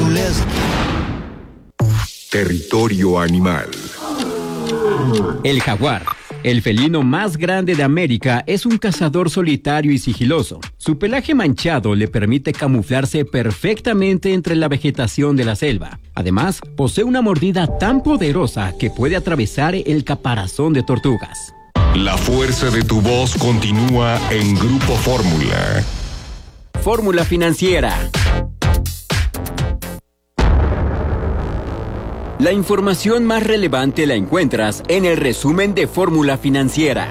naturaleza. Territorio animal. El jaguar, el felino más grande de América, es un cazador solitario y sigiloso. Su pelaje manchado le permite camuflarse perfectamente entre la vegetación de la selva. Además, posee una mordida tan poderosa que puede atravesar el caparazón de tortugas. La fuerza de tu voz continúa en Grupo Fórmula. Fórmula Financiera. La información más relevante la encuentras en el resumen de Fórmula Financiera.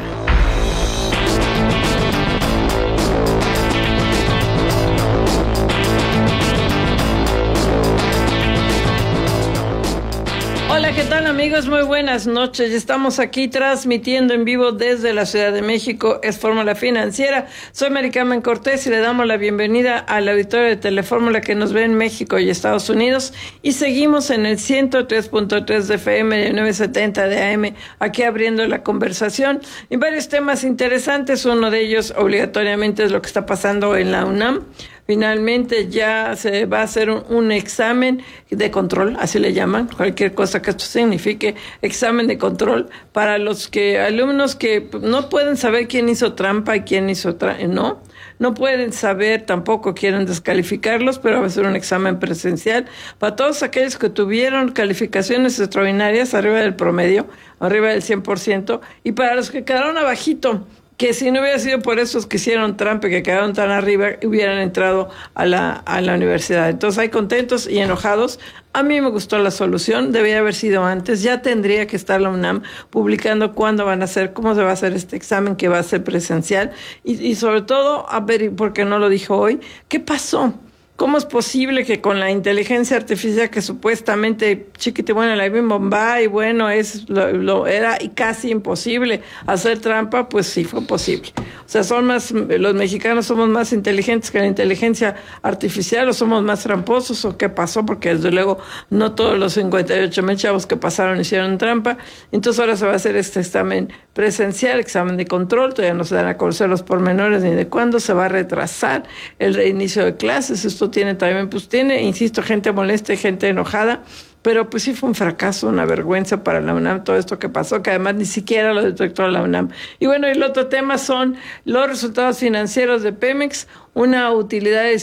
Hola, ¿qué tal amigos? Muy buenas noches. Estamos aquí transmitiendo en vivo desde la Ciudad de México. Es Fórmula Financiera. Soy Mary Carmen Cortés y le damos la bienvenida al auditorio de Telefórmula que nos ve en México y Estados Unidos. Y seguimos en el 103.3 de FM y 970 de AM, aquí abriendo la conversación. Y varios temas interesantes. Uno de ellos obligatoriamente es lo que está pasando en la UNAM. Finalmente ya se va a hacer un examen de control, así le llaman, cualquier cosa que esto signifique, examen de control para los alumnos que no pueden saber quién hizo trampa y quién hizo no pueden saber, tampoco quieren descalificarlos, pero va a ser un examen presencial para todos aquellos que tuvieron calificaciones extraordinarias arriba del promedio, arriba del 100%, y para los que quedaron abajito, que si no hubiera sido por esos que hicieron trampa y que quedaron tan arriba, hubieran entrado a la universidad. Entonces hay contentos y enojados. A mí me gustó la solución, debía haber sido antes, ya tendría que estar la UNAM publicando cuándo van a hacer, cómo se va a hacer este examen que va a ser presencial y sobre todo, a ver, porque no lo dijo hoy, ¿qué pasó? ¿Cómo es posible que con la inteligencia artificial que supuestamente Chiquitibuna la vi en Bombay, bueno, era casi imposible hacer trampa? Pues sí fue posible. O sea, los mexicanos somos más inteligentes que la inteligencia artificial, o somos más tramposos, o qué pasó, porque desde luego no todos los 58,000 chavos que pasaron hicieron trampa. Entonces ahora se va a hacer este examen presencial, examen de control, todavía no se dan a conocer los pormenores ni de cuándo, se va a retrasar el reinicio de clases. Esto tiene también, insisto, gente molesta y gente enojada, pero pues sí fue un fracaso, una vergüenza para la UNAM todo esto que pasó, que además ni siquiera lo detectó la UNAM. Y bueno, el otro tema son los resultados financieros de Pemex, una utilidad de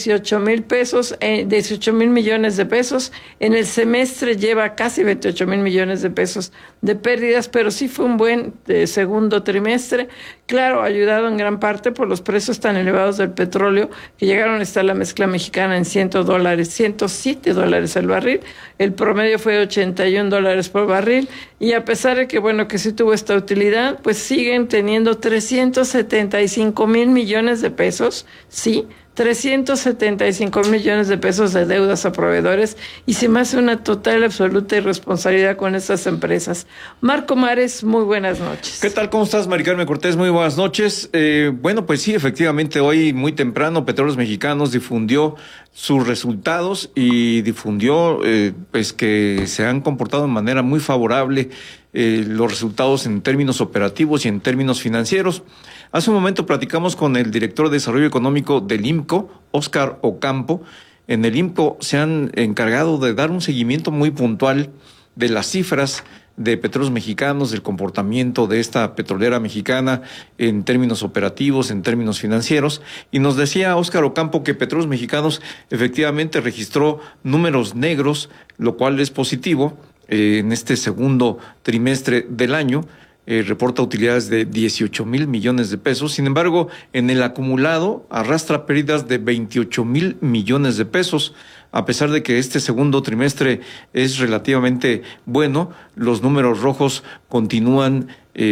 18 mil millones de pesos. En el semestre lleva casi 28 mil millones de pesos de pérdidas, pero sí fue un buen segundo trimestre. Claro, ayudado en gran parte por los precios tan elevados del petróleo, que llegaron a estar la mezcla mexicana en $100, 107 dólares el barril. El promedio fue $81 por barril. Y a pesar de que, bueno, que sí tuvo esta utilidad, pues siguen teniendo 375 mil millones de pesos, sí, 375 millones de pesos de deudas a proveedores, y se me hace una total, absoluta irresponsabilidad con estas empresas. Marco Mares, muy buenas noches. ¿Qué tal? ¿Cómo estás, Mari Carmen Cortés? Muy buenas noches. Bueno, pues sí, efectivamente, hoy muy temprano Petróleos Mexicanos difundió sus resultados y difundió pues que se han comportado de manera muy favorable los resultados en términos operativos y en términos financieros. Hace un momento platicamos con el director de Desarrollo Económico del IMCO, Óscar Ocampo. En el IMCO se han encargado de dar un seguimiento muy puntual de las cifras de Petróleos Mexicanos, del comportamiento de esta petrolera mexicana en términos operativos, en términos financieros. Y nos decía Óscar Ocampo que Petróleos Mexicanos efectivamente registró números negros, lo cual es positivo en este segundo trimestre del año. Reporta utilidades de 18 mil millones de pesos. Sin embargo, en el acumulado arrastra pérdidas de 28 mil millones de pesos. A pesar de que este segundo trimestre es relativamente bueno, los números rojos continúan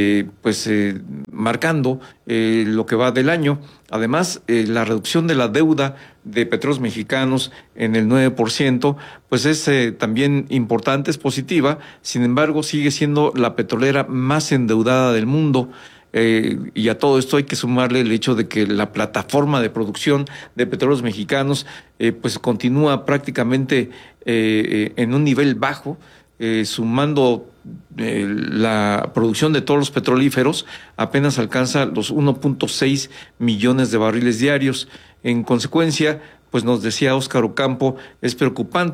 marcando lo que va del año. Además, la reducción de la deuda de Petróleos Mexicanos en el 9%, pues es también importante, es positiva. Sin embargo, sigue siendo la petrolera más endeudada del mundo. Y a todo esto hay que sumarle el hecho de que la plataforma de producción de Petróleos Mexicanos pues continúa prácticamente en un nivel bajo, sumando la producción de todos los petrolíferos apenas alcanza los 1.6 millones de barriles diarios. En consecuencia, pues nos decía Óscar Ocampo, es preocupante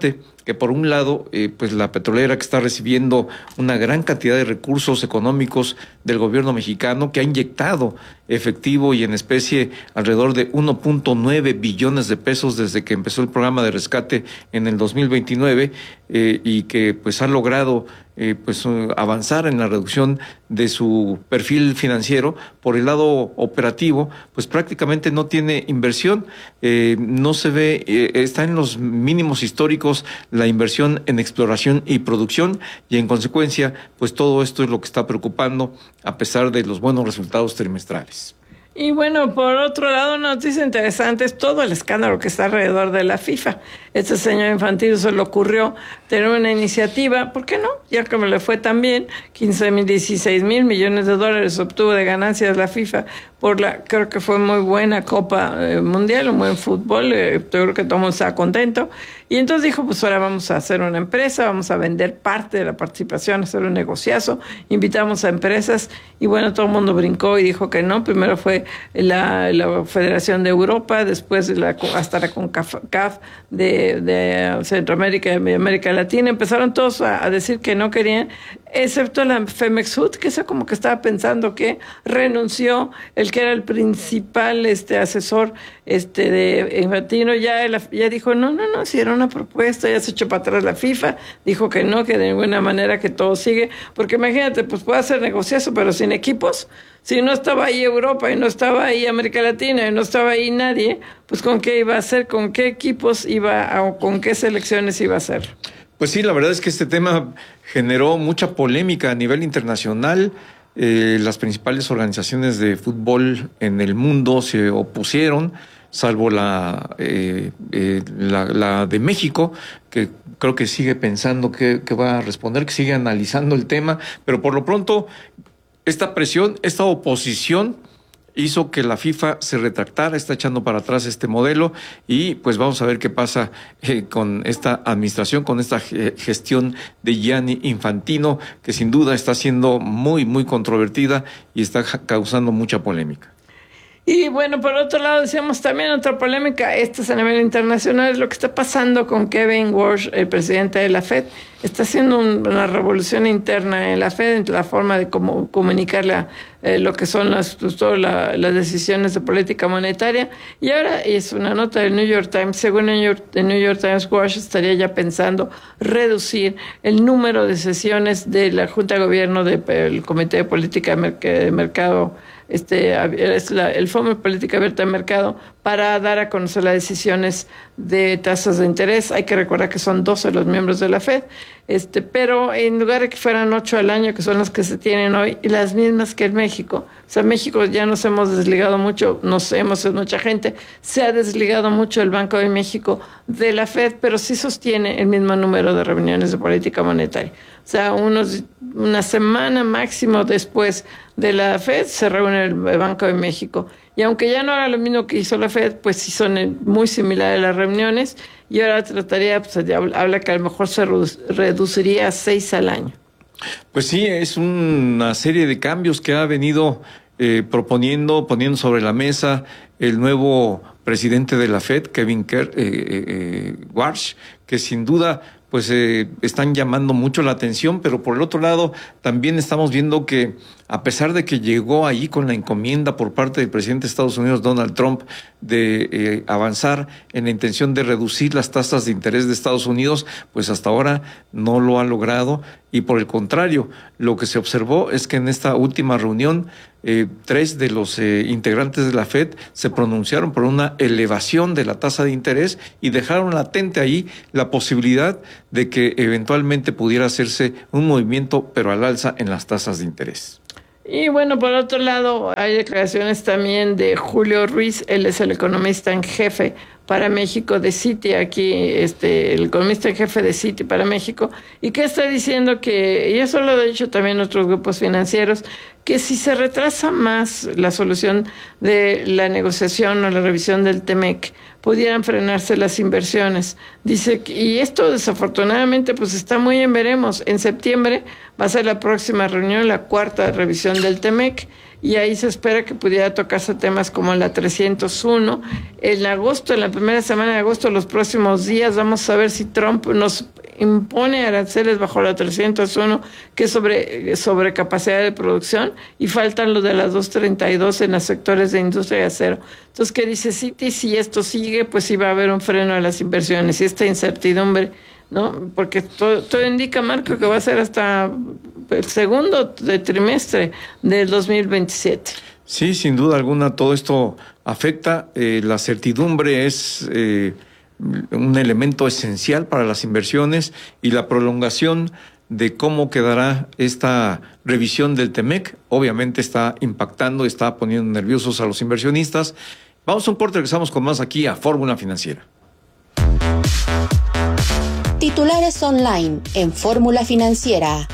que por un lado, pues la petrolera que está recibiendo una gran cantidad de recursos económicos del gobierno mexicano, que ha inyectado efectivo y en especie alrededor de 1.9 billones de pesos desde que empezó el programa de rescate en el 2029, y que pues ha logrado avanzar en la reducción de su perfil financiero. Por el lado operativo, pues prácticamente no tiene inversión, no se ve, está en los mínimos históricos la inversión en exploración y producción, y en consecuencia, pues todo esto es lo que está preocupando a pesar de los buenos resultados trimestrales. Y bueno, por otro lado, una noticia interesante es todo el escándalo que está alrededor de la FIFA. Este señor Infantino se le ocurrió tener una iniciativa, ¿por qué no? Ya que me le fue tan bien, 16 mil millones de dólares obtuvo de ganancias la FIFA por creo que fue muy buena Copa Mundial, un buen fútbol, yo creo que todo el mundo estaba contento. Y entonces dijo, pues ahora vamos a hacer una empresa, vamos a vender parte de la participación, hacer un negociazo, invitamos a empresas, y bueno, todo el mundo brincó y dijo que no. Primero fue la Federación de Europa, después hasta la CONCACAF de Centroamérica y América Latina. Empezaron todos a decir que no querían, excepto la Femexud, que esa como que estaba pensando que renunció el que era el principal asesor de Infantino. Ya dijo, no, si era una propuesta, ya se echó para atrás la FIFA, dijo que no, que de ninguna manera, que todo sigue, porque imagínate, pues puede hacer negociazo, pero sin equipos. Si no estaba ahí Europa, y no estaba ahí América Latina, y no estaba ahí nadie, pues ¿con qué iba a hacer? ¿Con qué equipos o con qué selecciones iba a hacer? Pues sí, la verdad es que este tema generó mucha polémica a nivel internacional. Las principales organizaciones de fútbol en el mundo se opusieron, salvo la de México, que creo que sigue pensando que va a responder, que sigue analizando el tema, pero por lo pronto esta presión, esta oposición hizo que la FIFA se retractara, está echando para atrás este modelo, y pues vamos a ver qué pasa con esta administración, con esta gestión de Gianni Infantino, que sin duda está siendo muy, muy controvertida y está causando mucha polémica. Y bueno, por otro lado, decíamos también otra polémica, esta es a nivel internacional, es lo que está pasando con Kevin Warsh, el presidente de la FED. Está haciendo una revolución interna en la FED, en la forma de cómo comunicar lo que son todas las decisiones de política monetaria. Y ahora es una nota del New York Times, según el New York Times, Warsh estaría ya pensando reducir el número de sesiones de la Junta de Gobierno del Comité de Política de Mercado, es el Fondo de Política Abierta de Mercado, para dar a conocer las decisiones de tasas de interés. Hay que recordar que son 12 los miembros de la FED, pero en lugar de que fueran 8 al año, que son las que se tienen hoy, y las mismas que en México. O sea, México ya nos hemos desligado mucho, mucha gente se ha desligado mucho del Banco de México de la FED, pero sí sostiene el mismo número de reuniones de política monetaria. O sea, una semana máximo después de la FED se reúne el Banco de México. Y aunque ya no haga lo mismo que hizo la FED, pues sí son muy similares las reuniones, y ahora trataría, habla que a lo mejor se reduciría a 6 al año. Pues sí, es una serie de cambios que ha venido poniendo sobre la mesa el nuevo presidente de la FED, Kevin Warsh, que sin duda pues están llamando mucho la atención, pero por el otro lado también estamos viendo que a pesar de que llegó ahí con la encomienda por parte del presidente de Estados Unidos, Donald Trump, de avanzar en la intención de reducir las tasas de interés de Estados Unidos, pues hasta ahora no lo ha logrado, y por el contrario, lo que se observó es que en esta última reunión 3 de los integrantes de la FED se pronunciaron por una elevación de la tasa de interés y dejaron latente ahí la posibilidad de que eventualmente pudiera hacerse un movimiento, pero al alza, en las tasas de interés. Y bueno, por otro lado, hay declaraciones también de Julio Ruiz, él es el economista en jefe para México de Citi, aquí el economista en jefe de Citi para México, y que está diciendo que, y eso lo han dicho también otros grupos financieros, que si se retrasa más la solución de la negociación o la revisión del TEMEC, pudieran frenarse las inversiones. Dice, y esto desafortunadamente pues está muy en veremos. En septiembre va a ser la próxima reunión, la 4ª revisión del TEMEC, y ahí se espera que pudiera tocarse temas como la 301. En agosto, en la primera semana de agosto, los próximos días, vamos a ver si Trump nos impone aranceles bajo la 301, que es sobre capacidad de producción, y faltan lo de las 232 en los sectores de industria de acero. Entonces, ¿qué dice Citi? Si esto sigue, pues sí va a haber un freno a las inversiones, y esta incertidumbre, ¿no? Porque todo indica, Marco, que va a ser hasta el segundo trimestre del 2027. Sí, sin duda alguna, todo esto afecta. La certidumbre es un elemento esencial para las inversiones, y la prolongación de cómo quedará esta revisión del TEMEC obviamente está impactando, está poniendo nerviosos a los inversionistas. Vamos a un corte, regresamos con más aquí a Fórmula Financiera. Titulares online en Fórmula Financiera.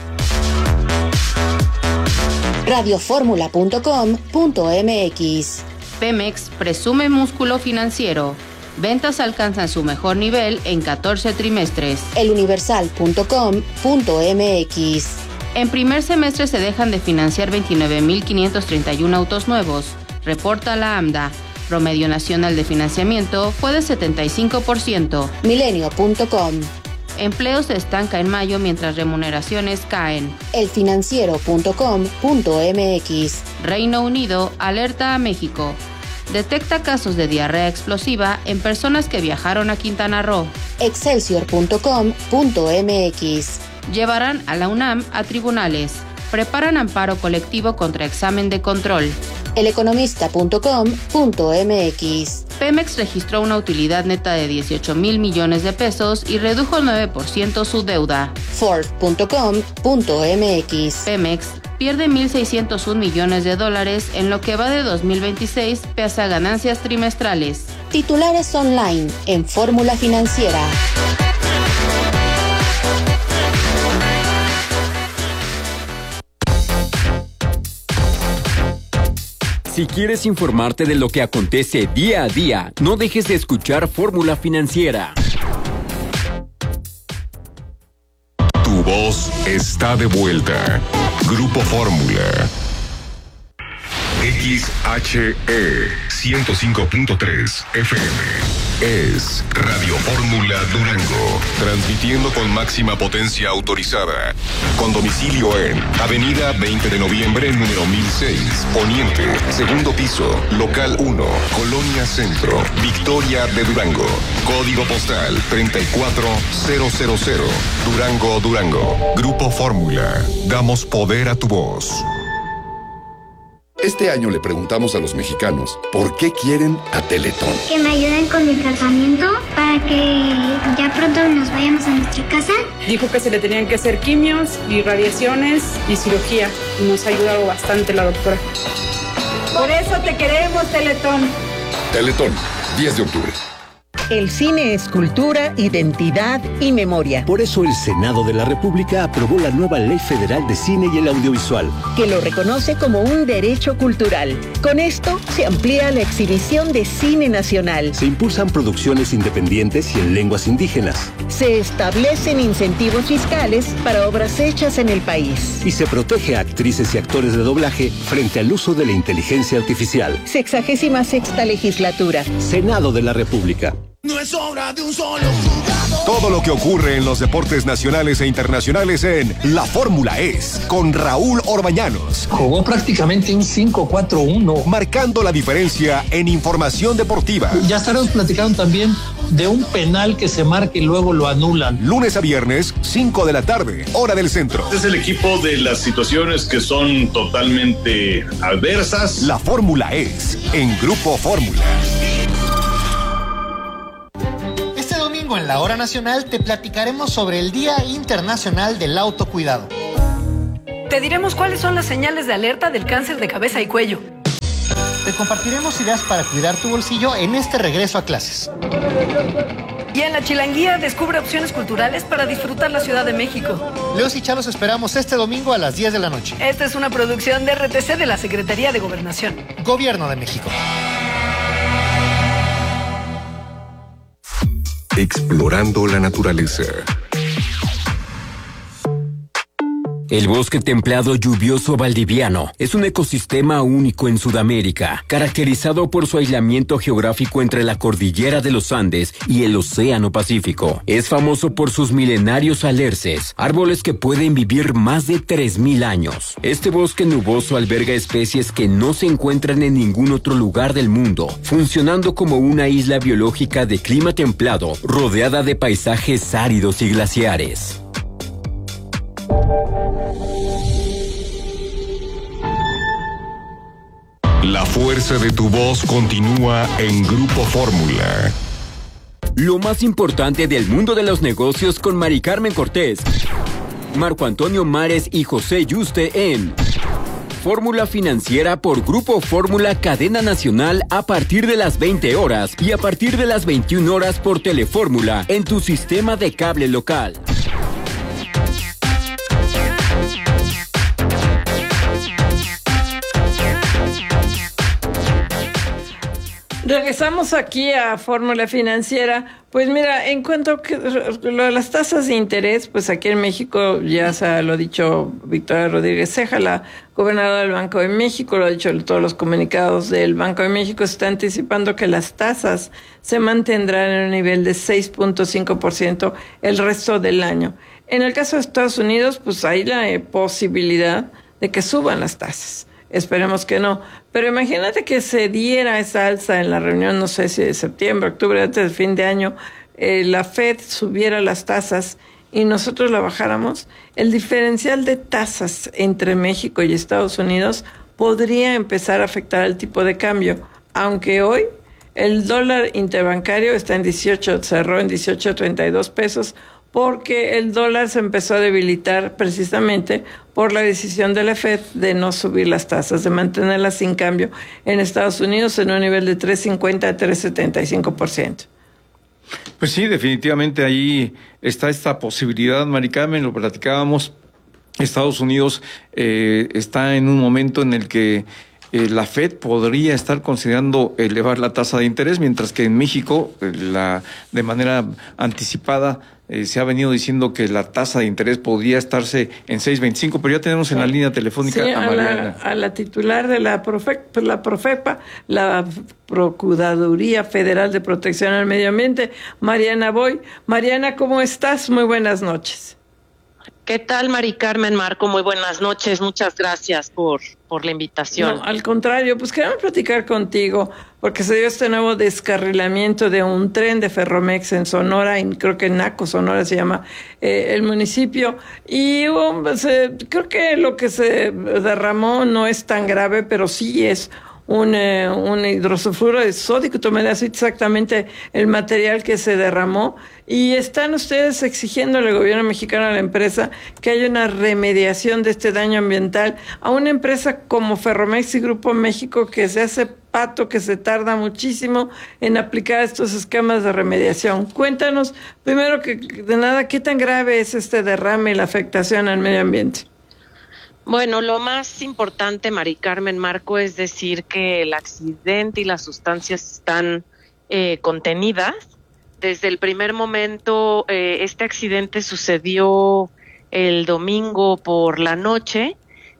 radioformula.com.mx. Pemex presume músculo financiero. Ventas alcanzan su mejor nivel en 14 trimestres. eluniversal.com.mx. En primer semestre se dejan de financiar 29.531 autos nuevos, reporta la AMDA. Promedio nacional de financiamiento fue de 75%. Milenio.com. Empleo se estanca en mayo mientras remuneraciones caen. elfinanciero.com.mx. Reino Unido alerta a México. Detecta casos de diarrea explosiva en personas que viajaron a Quintana Roo. Excelsior.com.mx. Llevarán a la UNAM a tribunales. Preparan amparo colectivo contra examen de control. eleconomista.com.mx. Pemex registró una utilidad neta de 18,000 millones de pesos y redujo 9% su deuda. Ford.com.mx. Pemex pierde 1.601 millones de dólares en lo que va de 2026 pese a ganancias trimestrales. Titulares online en Fórmula Financiera. Si quieres informarte de lo que acontece día a día, no dejes de escuchar Fórmula Financiera. Tu voz está de vuelta. Grupo Fórmula. XHE 105.3 FM. Es Radio Fórmula Durango, transmitiendo con máxima potencia autorizada, con domicilio en Avenida 20 de Noviembre, número 1006, Poniente, segundo piso, local 1, Colonia Centro, Victoria de Durango, código postal 34000, Durango, Durango. Grupo Fórmula, damos poder a tu voz. Este año le preguntamos a los mexicanos por qué quieren a Teletón. Que me ayuden con mi tratamiento para que ya pronto nos vayamos a nuestra casa. Dijo que se le tenían que hacer quimios y radiaciones y cirugía. Nos ha ayudado bastante la doctora. Por eso te queremos, Teletón. Teletón, 10 de octubre. El cine es cultura, identidad y memoria. Por eso el Senado de la República aprobó la nueva Ley Federal de Cine y el Audiovisual, que lo reconoce como un derecho cultural. Con esto se amplía la exhibición de cine nacional. Se impulsan producciones independientes y en lenguas indígenas. Se establecen incentivos fiscales para obras hechas en el país. Y se protege a actrices y actores de doblaje frente al uso de la inteligencia artificial. 66ª legislatura. Senado de la República. No es obra de un solo jugador. Todo lo que ocurre en los deportes nacionales e internacionales en La Fórmula Es, con Raúl Orbañanos. Jugó prácticamente un 5-4-1. Marcando la diferencia en información deportiva. Ya estaremos platicando también de un penal que se marca y luego lo anulan. Lunes a viernes, 5 de la tarde, hora del centro. Es el equipo de las situaciones que son totalmente adversas. La Fórmula Es, en Grupo Fórmula. En la Hora Nacional te platicaremos sobre el Día Internacional del Autocuidado. Te diremos cuáles son las señales de alerta del cáncer de cabeza y cuello. Te compartiremos ideas para cuidar tu bolsillo en este regreso a clases. Y en la Chilanguía descubre opciones culturales para disfrutar la Ciudad de México. Leos y Chalos esperamos este domingo a las 10 de la noche. Esta es una producción de RTC de la Secretaría de Gobernación. Gobierno de México. Explorando la naturaleza. El bosque templado lluvioso valdiviano es un ecosistema único en Sudamérica, caracterizado por su aislamiento geográfico entre la cordillera de los Andes y el Océano Pacífico. Es famoso por sus milenarios alerces, árboles que pueden vivir más de 3.000 años. Este bosque nuboso alberga especies que no se encuentran en ningún otro lugar del mundo, funcionando como una isla biológica de clima templado, rodeada de paisajes áridos y glaciares. La fuerza de tu voz continúa en Grupo Fórmula. Lo más importante del mundo de los negocios con Mari Carmen Cortés, Marco Antonio Mares y José Yuste en Fórmula Financiera por Grupo Fórmula Cadena Nacional a partir de las 20 horas y a partir de las 21 horas por Telefórmula en tu sistema de cable local. Regresamos aquí a Fórmula Financiera. Pues mira, en cuanto a lo de las tasas de interés, pues aquí en México ya se lo ha dicho Victoria Rodríguez Ceja, la gobernadora del Banco de México, lo ha dicho en todos los comunicados del Banco de México, se está anticipando que las tasas se mantendrán en un nivel de 6.5% el resto del año. En el caso de Estados Unidos, pues hay la posibilidad de que suban las tasas. Esperemos que no. Pero imagínate que se diera esa alza en la reunión, no sé si de septiembre, octubre, antes del fin de año, la Fed subiera las tasas y nosotros la bajáramos. El diferencial de tasas entre México y Estados Unidos podría empezar a afectar el tipo de cambio, aunque hoy el dólar interbancario está en 18, cerró en 18.32 pesos, porque el dólar se empezó a debilitar precisamente por la decisión de la Fed de no subir las tasas, de mantenerlas sin cambio en Estados Unidos en un nivel de 3.50 a 3.75%. Pues sí, definitivamente ahí está esta posibilidad, Mari Carmen, lo platicábamos. Estados Unidos está en un momento en el que la Fed podría estar considerando elevar la tasa de interés, mientras que en México, de manera anticipada, se ha venido diciendo que la tasa de interés podría estarse en 6.25, pero ya tenemos en la línea telefónica a Mariana. A la titular de la Profepa, la Procuraduría Federal de Protección al Medio Ambiente, Mariana Boy. Mariana, ¿cómo estás? Muy buenas noches. ¿Qué tal, Mari Carmen, Marco? Muy buenas noches. Muchas gracias por la invitación. No, al contrario, pues queremos platicar contigo porque se dio este nuevo descarrilamiento de un tren de Ferromex en Sonora, y creo que Naco, Sonora se llama el municipio, y creo que lo que se derramó no es tan grave, pero sí es un hidrosulfuro de sodio, que tú me das exactamente el material que se derramó, y están ustedes exigiendo al gobierno mexicano, a la empresa, que haya una remediación de este daño ambiental a una empresa como Ferromex y Grupo México, que se hace pato, que se tarda muchísimo en aplicar estos esquemas de remediación. Cuéntanos, primero que de nada, ¿qué tan grave es este derrame y la afectación al medio ambiente? Bueno, lo más importante, Mari Carmen, Marco, es decir que el accidente y las sustancias están contenidas. Desde el primer momento, este accidente sucedió el domingo por la noche,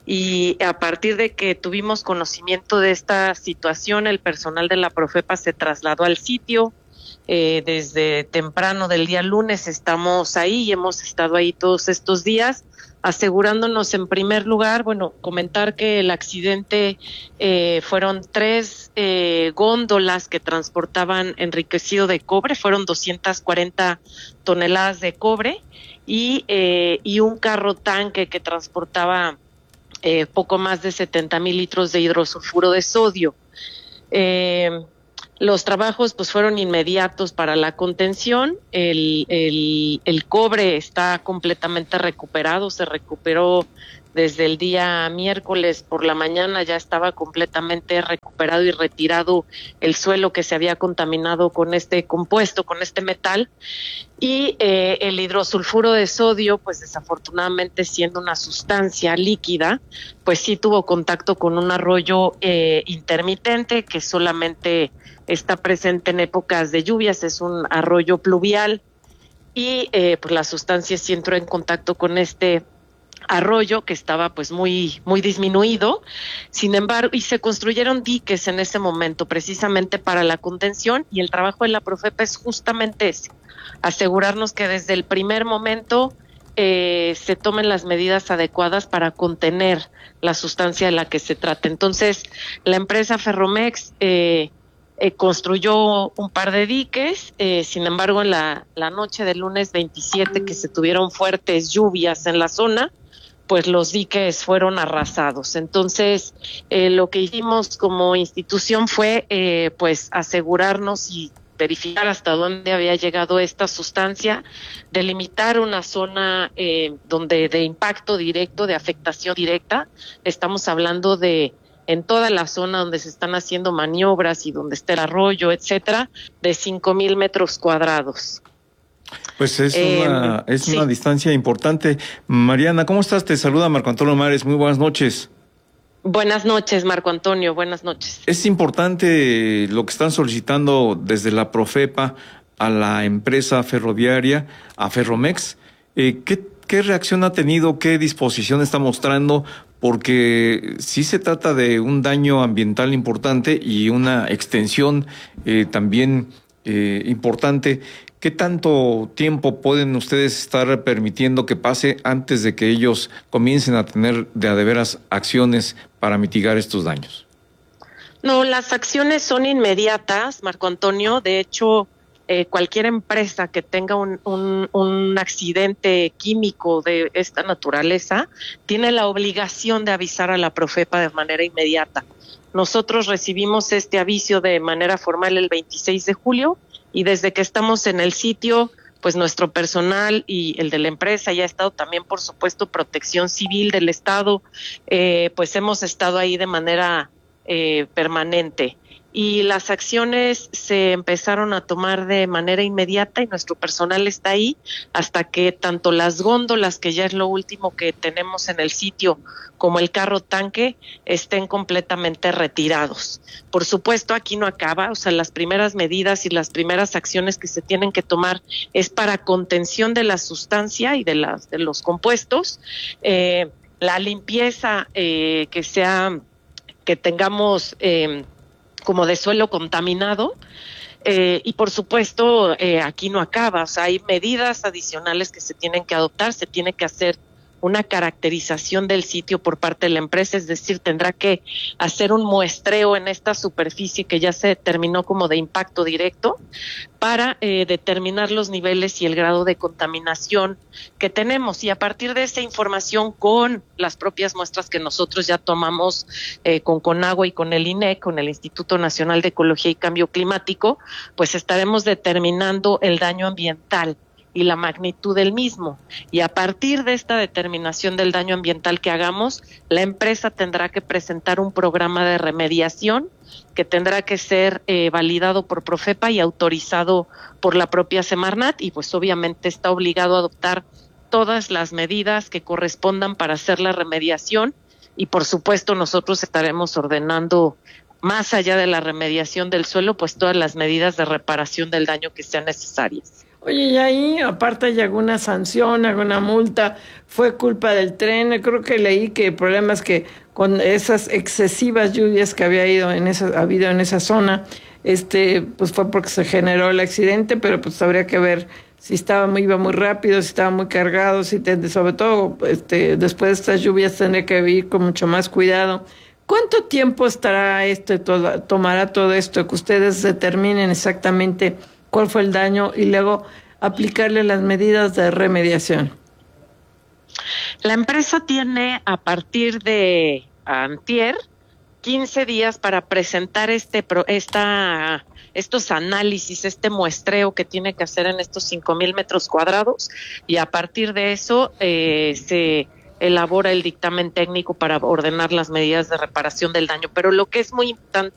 y a partir de que tuvimos conocimiento de esta situación, el personal de la Profepa se trasladó al sitio. Desde temprano del día lunes estamos ahí y hemos estado ahí todos estos días, asegurándonos en primer lugar, comentar que el accidente fueron 3 góndolas que transportaban enriquecido de cobre, fueron 240 toneladas de cobre, y un carro tanque que transportaba poco más de 70,000 litros de hidrosulfuro de sodio. Los trabajos pues fueron inmediatos para la contención. El cobre está completamente recuperado, se recuperó desde el día miércoles por la mañana, ya estaba completamente recuperado y retirado el suelo que se había contaminado con este compuesto, con este metal. Y el hidrosulfuro de sodio, pues desafortunadamente siendo una sustancia líquida, pues sí tuvo contacto con un arroyo intermitente que solamente está presente en épocas de lluvias, es un arroyo pluvial, y pues la sustancia sí entró en contacto con este arroyo que estaba pues muy disminuido. Sin embargo, y se construyeron diques en ese momento precisamente para la contención, y el trabajo de la Profepa es justamente ese, asegurarnos que desde el primer momento se tomen las medidas adecuadas para contener la sustancia de la que se trata. Entonces, la empresa Ferromex construyó un par de diques, sin embargo, en la noche del lunes 27, que se tuvieron fuertes lluvias en la zona, pues los diques fueron arrasados. Entonces, lo que hicimos como institución fue pues asegurarnos y verificar hasta dónde había llegado esta sustancia, delimitar una zona donde de impacto directo, de afectación directa. Estamos hablando de en toda la zona donde se están haciendo maniobras y donde está el arroyo, etcétera, de 5,000 metros cuadrados. Pues es una distancia importante. Mariana, ¿cómo estás? Te saluda Marco Antonio Mares. Muy buenas noches. Buenas noches, Marco Antonio. Buenas noches. Es importante lo que están solicitando desde la Profepa a la empresa ferroviaria, a Ferromex. ¿Qué reacción ha tenido? ¿Qué disposición está mostrando? Porque sí se trata de un daño ambiental importante y una extensión también importante. ¿Qué tanto tiempo pueden ustedes estar permitiendo que pase antes de que ellos comiencen a tener de a de veras acciones para mitigar estos daños? No, las acciones son inmediatas, Marco Antonio. De hecho, cualquier empresa que tenga un accidente químico de esta naturaleza tiene la obligación de avisar a la Profepa de manera inmediata. Nosotros recibimos este aviso de manera formal el 26 de julio y desde que estamos en el sitio, pues nuestro personal y el de la empresa, y ha estado también, por supuesto, Protección Civil del Estado, pues hemos estado ahí de manera permanente. Y las acciones se empezaron a tomar de manera inmediata y nuestro personal está ahí hasta que tanto las góndolas, que ya es lo último que tenemos en el sitio, como el carro tanque estén completamente retirados. Por supuesto, aquí no acaba, o sea, las primeras medidas y las primeras acciones que se tienen que tomar es para contención de la sustancia y de los compuestos, la limpieza que tengamos como de suelo contaminado, y por supuesto aquí no acaba, o sea, hay medidas adicionales que se tienen que adoptar, se tiene que hacer una caracterización del sitio por parte de la empresa, es decir, tendrá que hacer un muestreo en esta superficie que ya se determinó como de impacto directo para determinar los niveles y el grado de contaminación que tenemos, y a partir de esa información, con las propias muestras que nosotros ya tomamos con CONAGUA y con el INEC, con el Instituto Nacional de Ecología y Cambio Climático, pues estaremos determinando el daño ambiental y la magnitud del mismo, y a partir de esta determinación del daño ambiental que hagamos, la empresa tendrá que presentar un programa de remediación que tendrá que ser validado por Profepa y autorizado por la propia Semarnat, y pues obviamente está obligado a adoptar todas las medidas que correspondan para hacer la remediación, y por supuesto nosotros estaremos ordenando, más allá de la remediación del suelo, pues todas las medidas de reparación del daño que sean necesarias. Oye, y ahí, aparte, ¿hay alguna sanción, alguna multa? ¿Fue culpa del tren? Creo que leí que el problema es que con esas excesivas lluvias que habido en esa zona, pues fue porque se generó el accidente, pero pues habría que ver si iba muy rápido, si estaba muy cargado, sobre todo después de estas lluvias tendría que ir con mucho más cuidado. ¿Cuánto tiempo tomará todo esto, que ustedes determinen exactamente cuál fue el daño y luego aplicarle las medidas de remediación? La empresa tiene a partir de antier 15 días para presentar estos análisis, este muestreo que tiene que hacer en estos 5,000 metros cuadrados, y a partir de eso se elabora el dictamen técnico para ordenar las medidas de reparación del daño. Pero lo que es muy importante